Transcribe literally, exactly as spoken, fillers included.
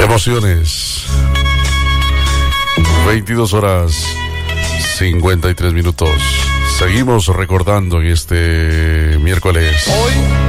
Emociones. veintidós horas cincuenta y tres minutos. Seguimos recordando en este miércoles. Hoy